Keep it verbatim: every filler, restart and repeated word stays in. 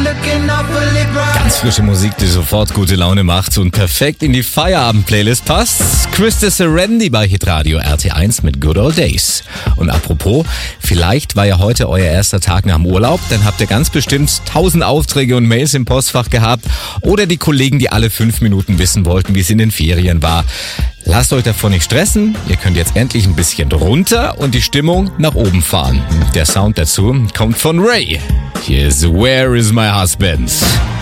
Ganz frische Musik, die sofort gute Laune macht und perfekt in die Feierabend-Playlist passt. Christa Serendi bei Hitradio R T eins mit Good Old Days. Und apropos, vielleicht war ja heute euer erster Tag nach dem Urlaub, dann habt ihr ganz bestimmt tausend Aufträge und Mails im Postfach gehabt oder die Kollegen, die alle fünf Minuten wissen wollten, wie es in den Ferien war. Lasst euch davon nicht stressen, ihr könnt jetzt endlich ein bisschen runter und die Stimmung nach oben fahren. Der Sound dazu kommt von Ray. Hier ist Where is my husband?